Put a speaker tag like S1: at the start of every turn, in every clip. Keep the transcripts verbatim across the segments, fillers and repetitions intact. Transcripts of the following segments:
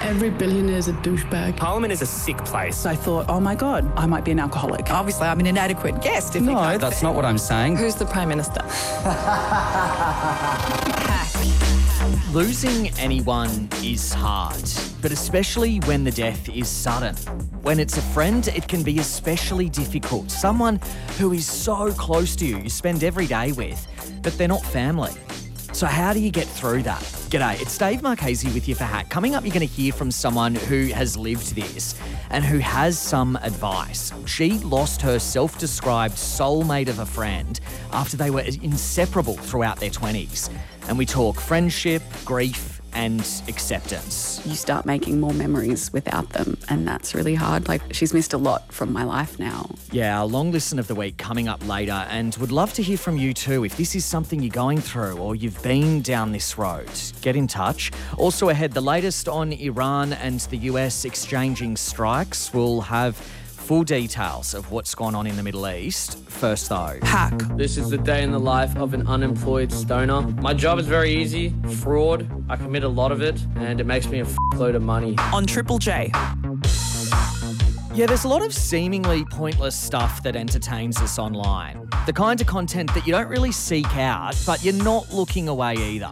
S1: Every billionaire's a douchebag.
S2: Parliament is a sick place.
S3: I thought, oh my God, I might be an alcoholic.
S4: Obviously, I'm an inadequate guest. If
S5: no,
S4: you
S5: that's not what I'm saying.
S6: Who's the Prime Minister?
S7: Losing anyone is hard, but especially when the death is sudden. When it's a friend, it can be especially difficult. Someone who is so close to you, you spend every day with, but they're not family. So how do you get through that? G'day, it's Dave Marchese with you for Hack. Coming up, you're going to hear from someone who has lived this and who has some advice. She lost her self-described soulmate of a friend after they were inseparable throughout their twenties. And we talk friendship, grief, and acceptance.
S3: You start making more memories without them, and that's really hard. Like, she's missed a lot from my life now.
S7: Yeah, our long listen of the week coming up later, and would love to hear from you too. If this is something you're going through or you've been down this road, get in touch. Also ahead, the latest on Iran and the U S exchanging strikes. We'll have full details of what's gone on in the Middle East. First though, Hack.
S8: This is the day in the life of an unemployed stoner. My job is very easy, fraud. I commit a lot of it, and it makes me a f***load of money.
S4: On Triple J.
S7: Yeah, there's a lot of seemingly pointless stuff that entertains us online. The kind of content that you don't really seek out, but you're not looking away either.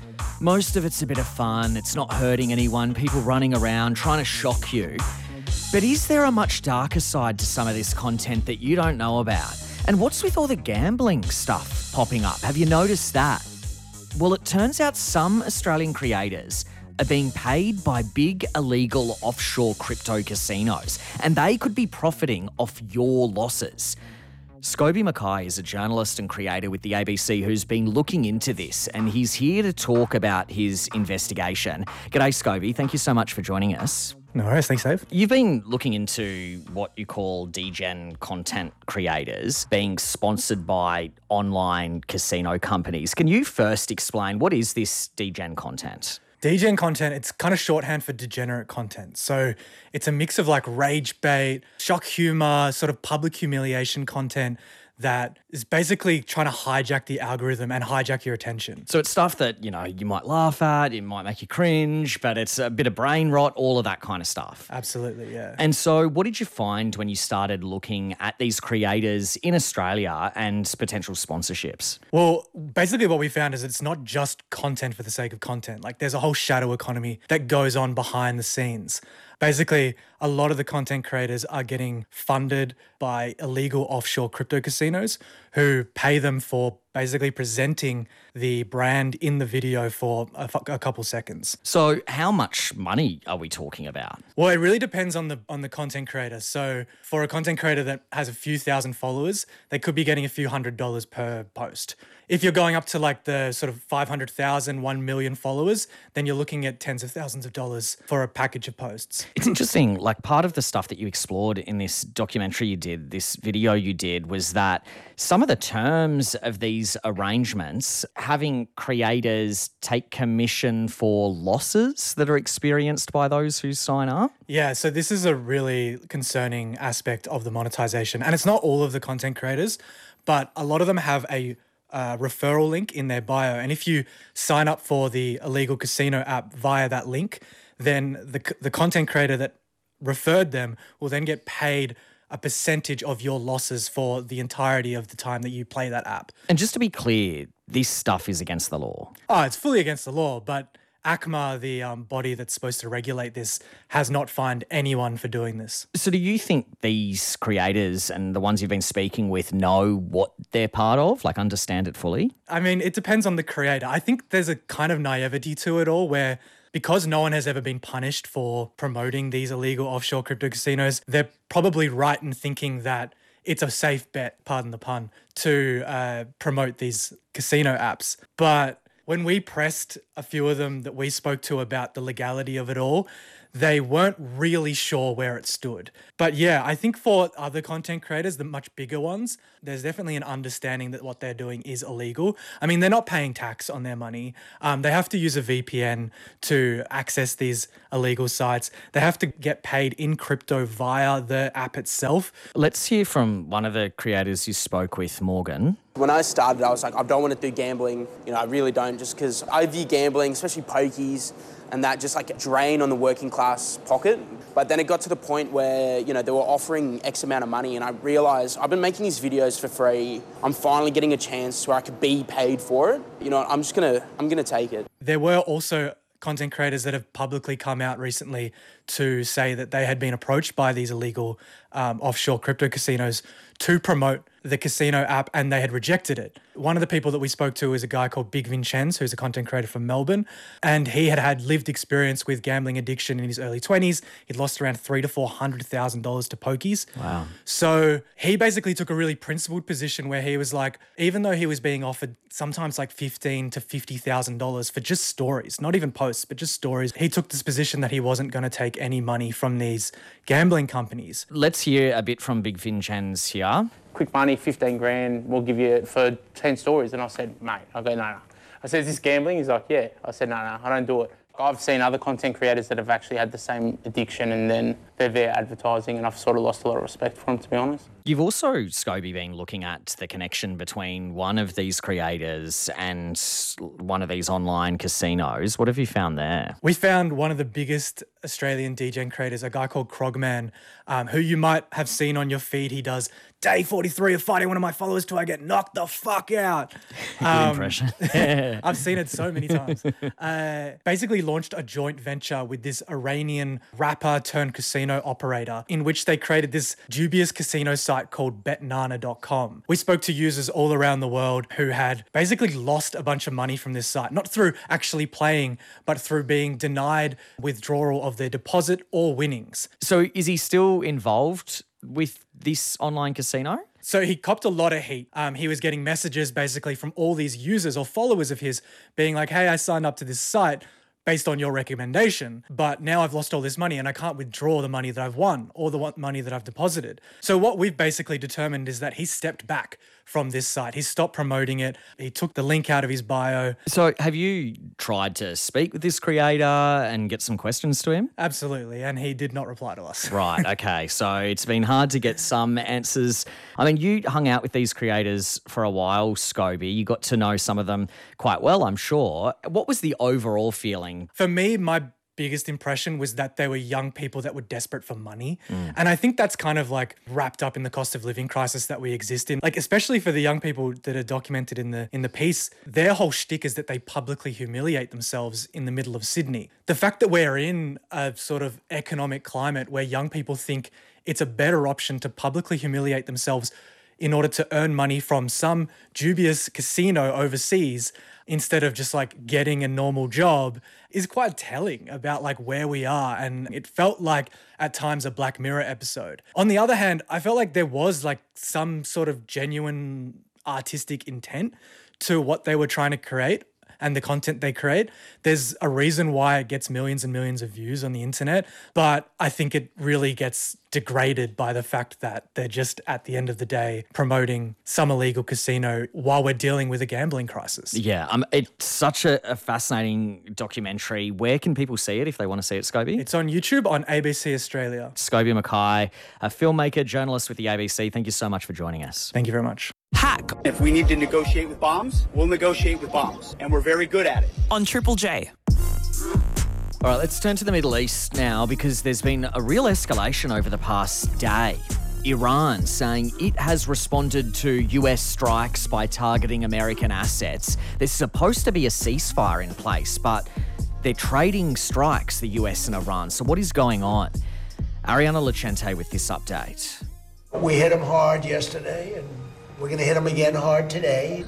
S7: Most of it's a bit of fun, it's not hurting anyone, people running around trying to shock you. But is there a much darker side to some of this content that you don't know about? And what's with all the gambling stuff popping up? Have you noticed that? Well, it turns out some Australian creators are being paid by big illegal offshore crypto casinos, and they could be profiting off your losses. Scobie Mackay is a journalist and creator with the A B C who's been looking into this, and he's here to talk about his investigation. G'day, Scobie. Thank you so much for joining us.
S9: No worries, thanks, Dave.
S7: You've been looking into what you call degen content creators being sponsored by online casino companies. Can you first explain what is this degen content?
S9: Degen content, it's kind of shorthand for degenerate content. So it's a mix of like rage bait, shock humor, sort of public humiliation content that is basically trying to hijack the algorithm and hijack your attention.
S7: So it's stuff that, you know, you might laugh at, it might make you cringe, but it's a bit of brain rot, all of that kind of stuff.
S9: Absolutely, yeah.
S7: And so what did you find when you started looking at these creators in Australia and potential sponsorships?
S9: Well, basically what we found is it's not just content for the sake of content. Like there's a whole shadow economy that goes on behind the scenes. Basically, a lot of the content creators are getting funded by illegal offshore crypto casinos who pay them for basically presenting the brand in the video for a, a couple seconds.
S7: So how much money are we talking about?
S9: Well, it really depends on the on the content creator. So for a content creator that has a few thousand followers, they could be getting a few hundred dollars per post. If you're going up to like the sort of five hundred thousand, one million followers, then you're looking at tens of thousands of dollars for a package of posts.
S7: It's interesting, like part of the stuff that you explored in this documentary you did, this video you did, was that some of the terms of these arrangements, having creators take commission for losses that are experienced by those who sign up.
S9: Yeah, so this is a really concerning aspect of the monetization. And it's not all of the content creators, but a lot of them have a Uh, referral link in their bio. And if you sign up for the illegal casino app via that link, then the the content creator that referred them will then get paid a percentage of your losses for the entirety of the time that you play that app.
S7: And just to be clear, this stuff is against the law.
S9: Oh, it's fully against the law, but ACMA, the um, body that's supposed to regulate this, has not fined anyone for doing this.
S7: So do you think these creators and the ones you've been speaking with know what they're part of, like understand it fully?
S9: I mean, it depends on the creator. I think there's a kind of naivety to it all where because no one has ever been punished for promoting these illegal offshore crypto casinos, they're probably right in thinking that it's a safe bet, pardon the pun, to uh, promote these casino apps. But when we pressed a few of them that we spoke to about the legality of it all, they weren't really sure where it stood. But yeah, I think for other content creators, the much bigger ones, there's definitely an understanding that what they're doing is illegal. I mean, they're not paying tax on their money. Um, they have to use a V P N to access these illegal sites. They have to get paid in crypto via the app itself.
S7: Let's hear from one of the creators you spoke with, Morgan.
S10: When I started, I was like, I don't want to do gambling. You know, I really don't, just because I view gambling, especially pokies,
S2: and that just like drain on the working class pocket. But then it got to the point where, you know, they were offering X amount of money, and I realised I've been making these videos for free. I'm finally getting a chance where I could be paid for it. You know, I'm just gonna, I'm gonna take it.
S9: There were also content creators that have publicly come out recently to say that they had been approached by these illegal um, offshore crypto casinos to promote the casino app, and they had rejected it. One of the people that we spoke to is a guy called Big Vincenz, who's a content creator from Melbourne, and he had had lived experience with gambling addiction in his early twenties. He'd lost around three to four hundred thousand dollars to pokies.
S7: Wow.
S9: So he basically took a really principled position where he was like, even though he was being offered sometimes like fifteen to fifty thousand dollars for just stories, not even posts, but just stories, he took this position that he wasn't going to take any money from these gambling companies.
S7: Let's hear a bit from Big Vincenz here.
S5: Quick money, fifteen grand, we'll give you it for ten stories. And I said, mate, I go, no, no. I said, is this gambling? He's like, yeah. I said, no, no, I don't do it. I've seen other content creators that have actually had the same addiction, and then they're there advertising, and I've sort of lost a lot of respect for them, to be honest.
S7: You've also, Scobie, been looking at the connection between one of these creators and one of these online casinos. What have you found there?
S9: We found one of the biggest Australian D J creators, a guy called Krogman, um, who you might have seen on your feed. He does day forty-three of fighting one of my followers till I get knocked the fuck out.
S7: Good
S9: Um,
S7: impression.
S9: I've seen it so many times. Uh, basically launched a joint venture with this Iranian rapper turned casino operator, in which they created this dubious casino site called bet nana dot com. We spoke to users all around the world who had basically lost a bunch of money from this site, not through actually playing, but through being denied withdrawal of their deposit or winnings.
S7: So is he still involved with this online casino?
S9: So he copped a lot of heat. Um, he was getting messages basically from all these users or followers of his being like, hey, I signed up to this site based on your recommendation, but now I've lost all this money and I can't withdraw the money that I've won or the money that I've deposited. So what we've basically determined is that he stepped back from this site. He stopped promoting it. He took the link out of his bio.
S7: So have you tried to speak with this creator and get some questions to him?
S9: Absolutely. And he did not reply to us.
S7: Right. Okay. So it's been hard to get some answers. I mean, you hung out with these creators for a while, Scobie. You got to know some of them quite well, I'm sure. What was the overall feeling?
S9: For me, my biggest impression was that they were young people that were desperate for money.
S7: Mm.
S9: And I think that's kind of like wrapped up in the cost of living crisis that we exist in. Like, especially for the young people that are documented in the in the piece, their whole shtick is that they publicly humiliate themselves in the middle of Sydney. The fact that we're in a sort of economic climate where young people think it's a better option to publicly humiliate themselves in order to earn money from some dubious casino overseas instead of just like getting a normal job is quite telling about like where we are. And it felt like at times a Black Mirror episode. On the other hand, I felt like there was like some sort of genuine artistic intent to what they were trying to create and the content they create. There's a reason why it gets millions and millions of views on the internet, but I think it really gets degraded by the fact that they're just, at the end of the day, promoting some illegal casino while we're dealing with a gambling crisis.
S7: Yeah, um, it's such a, a fascinating documentary. Where can people see it if they want to see it, Scobie?
S9: It's on YouTube on A B C Australia.
S7: Scobie Mackay, a filmmaker, journalist with the A B C. Thank you so much for joining us.
S9: Thank you very much.
S4: Hack
S6: If we need to negotiate with bombs, we'll negotiate with bombs, and we're very good at it.
S4: on Triple J.
S7: All right, let's turn to the Middle East now, because there's been a real escalation over the past day. Iran saying it has responded to U S strikes by targeting American assets. There's supposed to be a ceasefire in place, but they're trading strikes, the U S and Iran. So what is going on? Ariana Lachente with this update.
S10: We hit them hard yesterday, and we're going to hit them again hard today.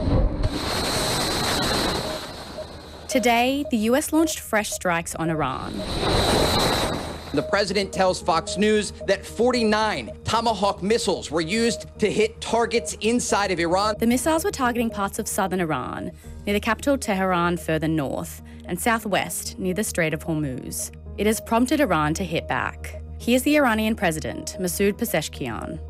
S11: Today, the U S launched fresh strikes on Iran.
S12: The president tells Fox News that forty-nine Tomahawk missiles were used to hit targets inside of Iran.
S11: The missiles were targeting parts of southern Iran, near the capital Tehran further north, and southwest near the Strait of Hormuz. It has prompted Iran to hit back. Here's the Iranian president, Masoud Pezeshkian.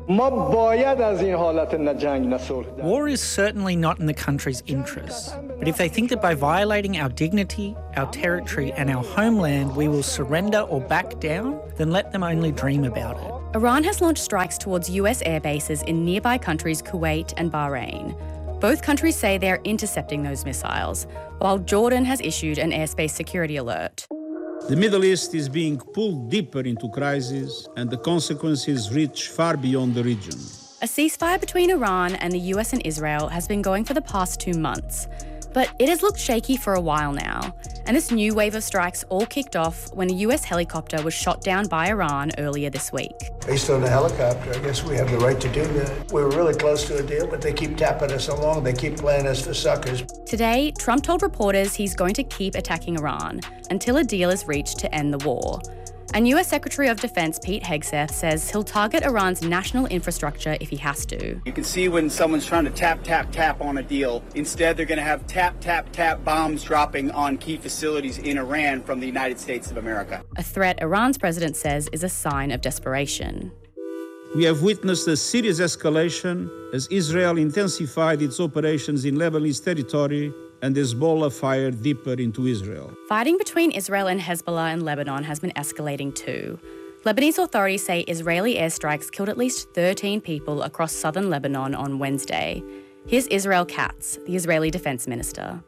S13: War is certainly not in the country's interests, but if they think that by violating our dignity, our territory and our homeland we will surrender or back down, then let them only dream about it.
S11: Iran has launched strikes towards U S air bases in nearby countries Kuwait and Bahrain. Both countries say they're intercepting those missiles, while Jordan has issued an airspace security alert.
S14: The Middle East is being pulled deeper into crisis, and the consequences reach far beyond the region.
S11: A ceasefire between Iran and the U S and Israel has been going for the past two months, but it has looked shaky for a while now. And this new wave of strikes all kicked off when a U S helicopter was shot down by Iran earlier this week.
S10: Based on the helicopter, I guess we have the right to do that. We were really close to a deal, but they keep tapping us along. They keep playing us for suckers.
S11: Today, Trump told reporters he's going to keep attacking Iran until a deal is reached to end the war. And U S Secretary of Defense Pete Hegseth says he'll target Iran's national infrastructure if he has to.
S6: You can see when someone's trying to tap, tap, tap on a deal. Instead, they're going to have tap, tap, tap bombs dropping on key facilities in Iran from the United States of America.
S11: A threat Iran's president says is a sign of desperation.
S14: We have witnessed a serious escalation as Israel intensified its operations in Lebanese territory and Hezbollah fired deeper into Israel.
S11: Fighting between Israel and Hezbollah in Lebanon has been escalating too. Lebanese authorities say Israeli airstrikes killed at least thirteen people across southern Lebanon on Wednesday. Here's Israel Katz, the Israeli defense minister.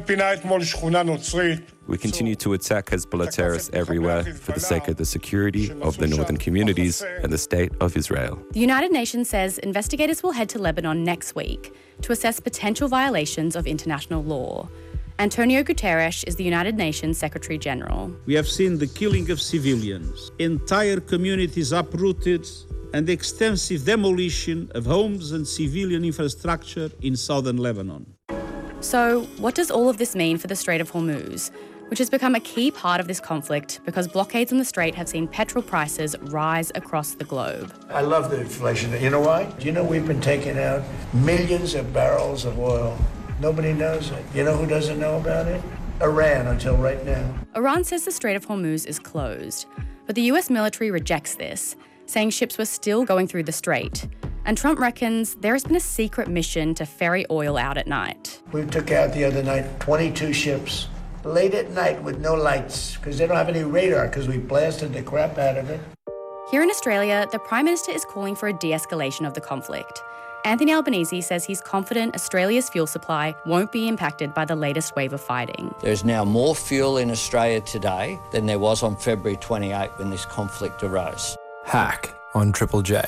S15: We continue to attack Hezbollah terrorists everywhere for the sake of the security of the northern communities and the state of Israel.
S11: The United Nations says investigators will head to Lebanon next week to assess potential violations of international law. Antonio Guterres is the United Nations Secretary General.
S14: We have seen the killing of civilians, entire communities uprooted, and extensive demolition of homes and civilian infrastructure in southern Lebanon.
S11: So, what does all of this mean for the Strait of Hormuz, which has become a key part of this conflict because blockades on the strait have seen petrol prices rise across the globe?
S10: I love the inflation. You know why? Do you know we've been taking out millions of barrels of oil? Nobody knows it. You know who doesn't know about it? Iran, until right now.
S11: Iran says the Strait of Hormuz is closed, but the U S military rejects this, saying ships were still going through the strait. And Trump reckons there has been a secret mission to ferry oil out at night.
S10: We took out the other night twenty-two ships, late at night with no lights, because they don't have any radar, because we blasted the crap out of it.
S11: Here in Australia, the Prime Minister is calling for a de-escalation of the conflict. Anthony Albanese says he's confident Australia's fuel supply won't be impacted by the latest wave of fighting.
S16: There's now more fuel in Australia today than there was on February twenty-eighth when this conflict arose.
S17: Hack on Triple J.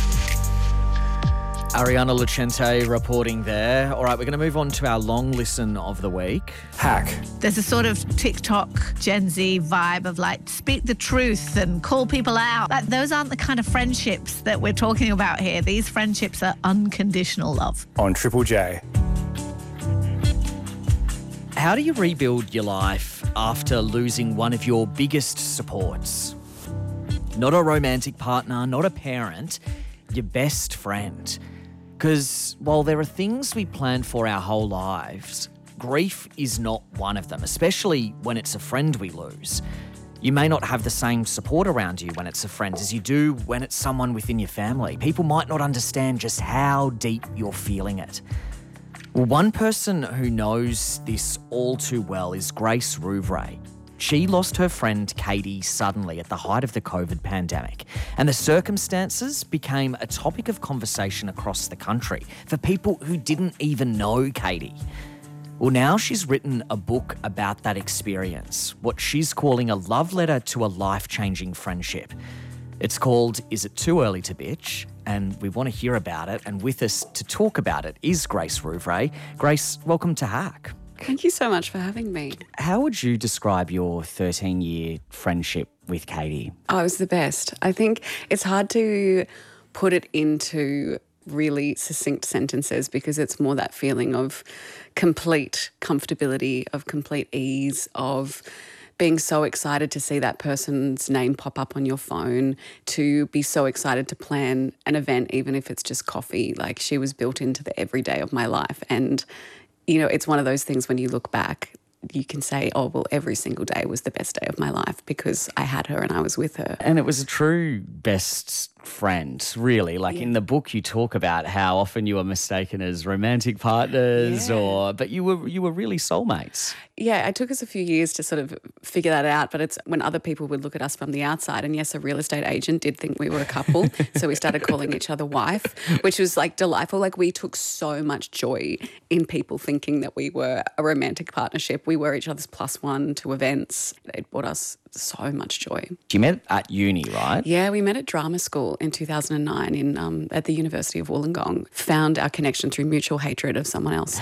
S7: Ariana Lucente reporting there. All right, we're going to move on to our long listen of the week.
S17: Hack.
S18: There's a sort of TikTok Gen Z vibe of like, speak the truth and call people out. Like, those aren't the kind of friendships that we're talking about here. These friendships are unconditional love.
S17: On Triple J.
S7: How do you rebuild your life after losing one of your biggest supports? Not a romantic partner, not a parent, your best friend. Because while there are things we plan for our whole lives, grief is not one of them, especially when it's a friend we lose. You may not have the same support around you when it's a friend as you do when it's someone within your family. People might not understand just how deep you're feeling it. Well, one person who knows this all too well is Grace Rouvray. She lost her friend Katie suddenly at the height of the COVID pandemic, and the circumstances became a topic of conversation across the country for people who didn't even know Katie. Well, now she's written a book about that experience, what she's calling a love letter to a life-changing friendship. It's called Is It Too Early to Bitch? And we want to hear about it, and with us to talk about it is Grace Rouvray. Grace, welcome to Hack.
S3: Thank you so much for having me.
S7: How would you describe your thirteen-year friendship with Katie?
S3: Oh, it was the best. I think it's hard to put it into really succinct sentences because it's more that feeling of complete comfortability, of complete ease, of being so excited to see that person's name pop up on your phone, to be so excited to plan an event, even if it's just coffee. Like, she was built into the everyday of my life. And you know, it's one of those things when you look back, you can say, oh, well, every single day was the best day of my life because I had her and I was with her.
S7: And it was a true best friend, really. Like yeah. in the book, you talk about how often you were mistaken as romantic partners, yeah. or but you were you were really soulmates.
S3: Yeah, it took us a few years to sort of figure that out, but it's when other people would look at us from the outside, and yes, a real estate agent did think we were a couple, so we started calling each other wife, which was like delightful. Like we took so much joy in people thinking that we were a romantic partnership. We were each other's plus one to events. It brought us so much joy.
S7: You met at uni, right?
S3: Yeah, we met at drama school in two thousand nine in um, at the University of Wollongong. Found our connection through mutual hatred of someone else,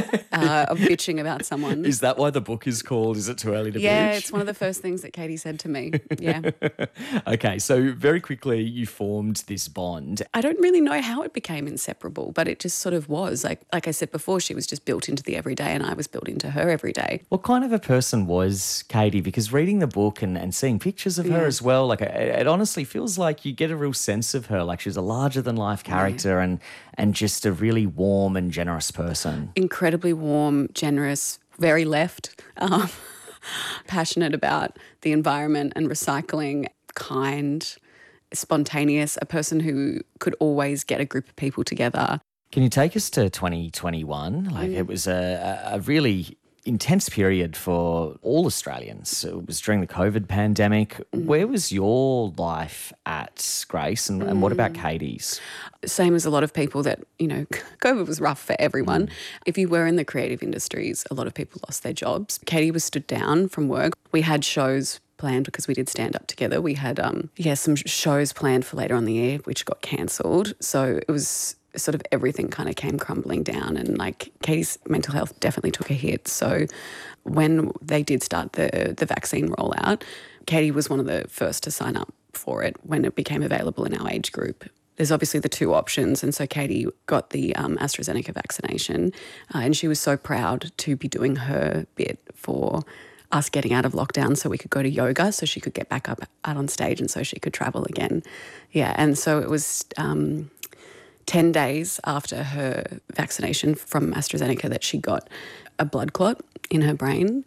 S3: uh, of bitching about someone.
S7: Is that why the book is called Is It Too Early to
S3: Yeah,
S7: Bitch?
S3: It's one of the first things that Katie said to me. Yeah.
S7: Okay, so very quickly you formed this bond.
S3: I don't really know how it became inseparable, but it just sort of was. Like like I said before, she was just built into the everyday and I was built into her every day.
S7: What kind of a person was Katie? Because reading the book and, and seeing pictures of her
S3: Yeah.
S7: as well, like it, it honestly feels like you get a real sense of her. Like she's a larger-than-life character yeah. and and just a really warm and generous person.
S3: Incredibly warm, generous, very left, um, passionate about the environment and recycling, kind, spontaneous, a person who could always get a group of people together.
S7: Can you take us to twenty twenty-one? Like
S3: Mm.
S7: it was a, a really intense period for all Australians. It was during the COVID pandemic.
S3: Mm.
S7: Where was your life at, Grace, and, and what about Katie's?
S3: Same as a lot of people that, you know, COVID was rough for everyone. Mm. If you were in the creative industries, a lot of people lost their jobs. Katie was stood down from work. We had shows planned because we did stand up together. We had, um, yeah, some shows planned for later on the year, which got cancelled. So it was sort of everything kind of came crumbling down, and like Katie's mental health definitely took a hit. So when they did start the the vaccine rollout, Katie was one of the first to sign up for it when it became available in our age group. There's obviously the two options, and so Katie got the um, AstraZeneca vaccination, uh, and she was so proud to be doing her bit for us getting out of lockdown so we could go to yoga, so she could get back up out on stage and so she could travel again. Yeah, and so it was Um, ten days after her vaccination from AstraZeneca that she got a blood clot in her brain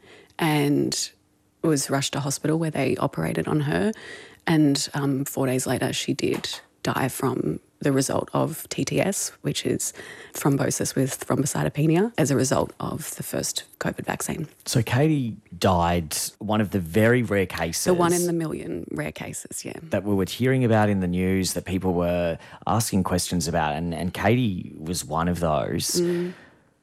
S3: and was rushed to hospital where they operated on her. And um, four days later, she did die from the result of T T S, which is thrombosis with thrombocytopenia, as a result of the first COVID vaccine.
S7: So Katie died, one of the very rare cases.
S3: The one in the million rare cases, yeah.
S7: That we were hearing about in the news, that people were asking questions about, and, and Katie was one of those.
S3: Mm.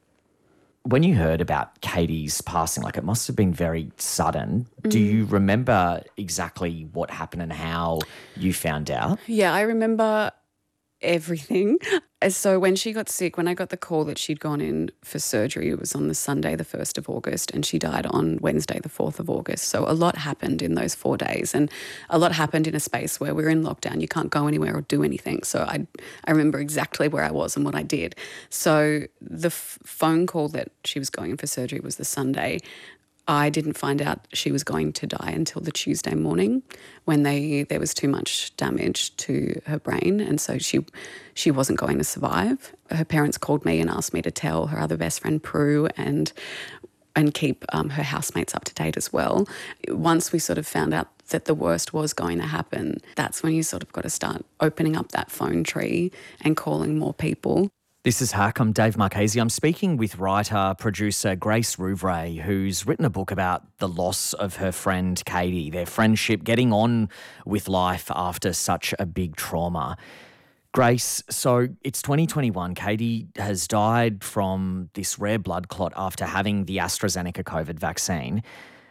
S7: When you heard about Katie's passing, like it must have been very sudden.
S3: Mm.
S7: Do you remember exactly what happened and how you found out?
S3: Yeah, I remember everything. So when she got sick, when I got the call that she'd gone in for surgery, it was on the Sunday, the first of August, and she died on Wednesday, the fourth of August. So a lot happened in those four days, and a lot happened in a space where we're in lockdown. You can't go anywhere or do anything. So I I remember exactly where I was and what I did. So the f- phone call that she was going in for surgery was the Sunday. I didn't find out she was going to die until the Tuesday morning, when they there was too much damage to her brain, and so she she wasn't going to survive. Her parents called me and asked me to tell her other best friend Prue and and keep um, her housemates up to date as well. Once we sort of found out that the worst was going to happen, that's when you sort of got to start opening up that phone tree and calling more people.
S7: This is Hack. I'm Dave Marchese. I'm speaking with writer, producer Grace Rouvray, who's written a book about the loss of her friend Katie, their friendship, getting on with life after such a big trauma. Grace, so it's twenty twenty-one. Katie has died from this rare blood clot after having the AstraZeneca COVID vaccine.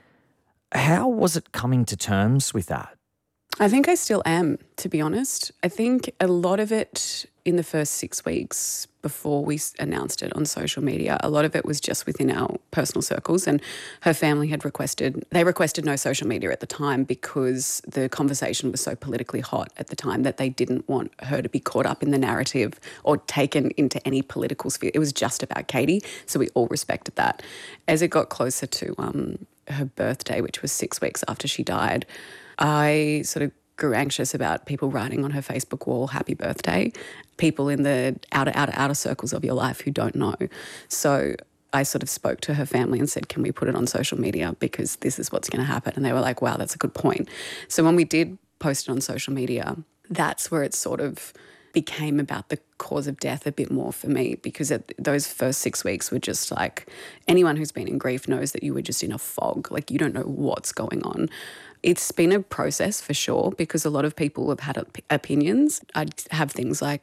S7: How was it coming to terms with that?
S3: I think I still am, to be honest. I think a lot of it in the first six weeks before we announced it on social media, a lot of it was just within our personal circles, and her family had requested, they requested no social media at the time because the conversation was so politically hot at the time that they didn't want her to be caught up in the narrative or taken into any political sphere. It was just about Katie, so we all respected that. As it got closer to um, her birthday, which was six weeks after she died, I sort of grew anxious about people writing on her Facebook wall, happy birthday, people in the outer, outer, outer circles of your life who don't know. So I sort of spoke to her family and said, can we put it on social media because this is what's going to happen? And they were like, wow, that's a good point. So when we did post it on social media, that's where it sort of became about the cause of death a bit more for me, because it, those first six weeks were just like, anyone who's been in grief knows that you were just in a fog. Like, you don't know what's going on. It's been a process for sure, because a lot of people have had op- opinions. I'd have things like,